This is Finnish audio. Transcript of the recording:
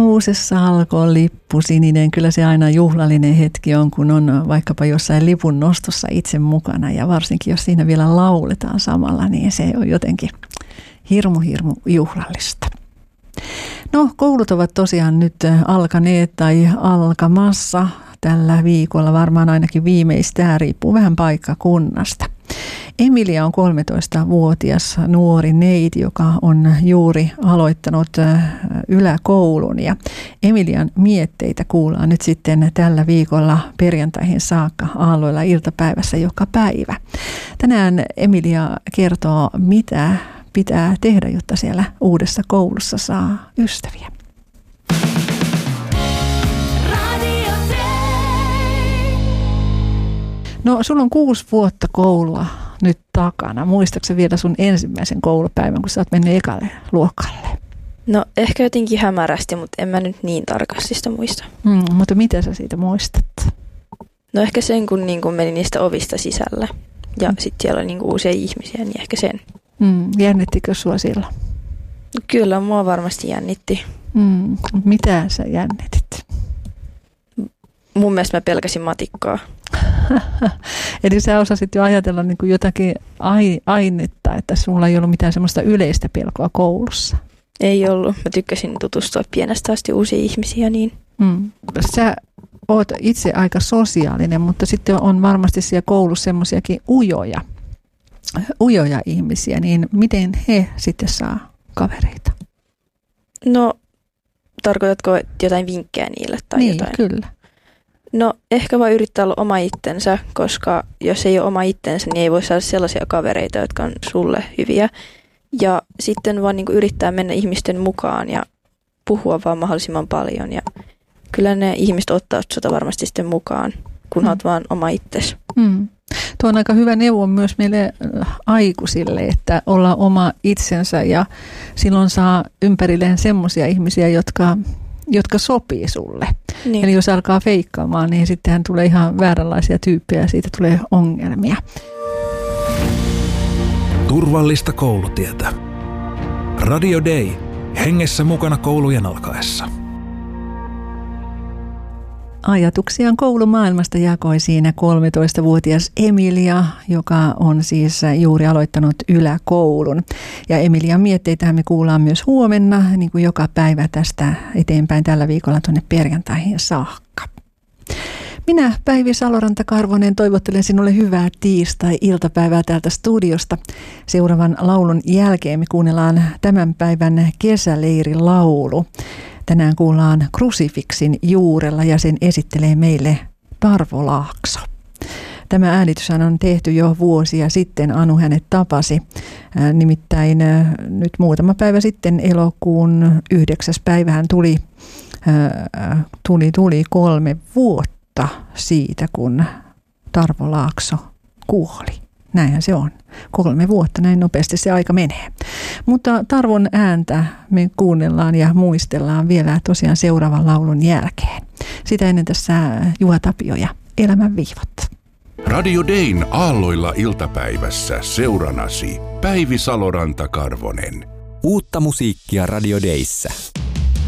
nousessa alkoi lippu sininen. Kyllä se aina juhlallinen hetki on, kun on vaikkapa jossain lipun nostossa itse mukana. Ja varsinkin, jos siinä vielä lauletaan samalla, niin se on jotenkin hirmu juhlallista. No, koulut ovat tosiaan nyt alkaneet tai alkamassa tällä viikolla, varmaan ainakin viimeistään, riippuu vähän paikkakunnasta. Emilia on 13-vuotias nuori neiti, joka on juuri aloittanut yläkoulun, ja Emilian mietteitä kuullaan nyt sitten tällä viikolla perjantaihin saakka aalloilla iltapäivässä joka päivä. Tänään Emilia kertoo, mitä pitää tehdä, jotta siellä uudessa koulussa saa ystäviä. No, sulla on 6 vuotta koulua nyt takana. Muistatko vielä sun ensimmäisen koulupäivän, kun sä oot mennyt ekalle luokalle? No, ehkä jotenkin hämärästi, mutta en mä nyt niin tarkasti sitä muista. Mutta mitä sä siitä muistat? No ehkä sen, kun menin niistä ovista sisällä ja sitten siellä oli uusia ihmisiä, niin ehkä sen. Jännittikö sua silloin? No, kyllä, mua varmasti jännitti. Mitä sä jännitit? Mun mielestä mä pelkäsin matikkaa. Eli sä osasit jo ajatella jotakin ainetta, että sulla ei ollut mitään semmoista yleistä pelkoa koulussa. Ei ollut. Mä tykkäsin tutustua pienestä asti uusia ihmisiä. Niin. Sä oot itse aika sosiaalinen, mutta sitten on varmasti siellä koulussa semmoisiakin ujoja ihmisiä, niin miten he sitten saa kavereita? No, tarkoitatko jotain vinkkejä niille tai niin, jotain? Kyllä. No, ehkä vaan yrittää olla oma itsensä, koska jos ei ole oma itsensä, niin ei voi saada sellaisia kavereita, jotka on sulle hyviä. Ja sitten vaan yrittää mennä ihmisten mukaan ja puhua vaan mahdollisimman paljon. Ja kyllä ne ihmiset ottaa sinua varmasti sitten mukaan, kun olet vaan oma itsesi. Tuo on aika hyvä neuvo myös meille aikuisille, että olla oma itsensä ja silloin saa ympärilleen semmoisia ihmisiä, jotka sopii sulle. Niin. Eli jos alkaa feikkaamaan, niin sittenhän tulee ihan vääränlaisia tyyppejä ja siitä tulee ongelmia. Turvallista koulutietä. Radio Day. Hengessä mukana koulujen alkaessa. Ajatuksiaan koulumaailmasta jakoi siinä 13-vuotias Emilia, joka on siis juuri aloittanut yläkoulun. Ja Emilian mietteitähän me kuullaan myös huomenna, niin kuin joka päivä tästä eteenpäin tällä viikolla tuonne perjantaihin saakka. Minä, Päivi Saloranta-Karvonen, toivottelen sinulle hyvää tiistai-iltapäivää täältä studiosta. Seuraavan laulun jälkeen me kuunnellaan tämän päivän kesäleirilaulu. Tänään kuullaan Krusifiksin juurella ja sen esittelee meille Tarvo Laakso. Tämä äänitys on tehty jo vuosia sitten, Anu hänet tapasi. Nimittäin nyt muutama päivä sitten elokuun 9. päivähän tuli 3 vuotta siitä, kun Tarvo Laakso kuoli. Näinhän se on. 3 vuotta, näin nopeasti se aika menee. Mutta Tarvon ääntä me kuunnellaan ja muistellaan vielä tosiaan seuraavan laulun jälkeen. Sitä ennen tässä Juha Tapio ja Elämän viivat. Radio Dayn aalloilla iltapäivässä seuranasi Päivi Saloranta-Karvonen. Uutta musiikkia Radio Dayssä.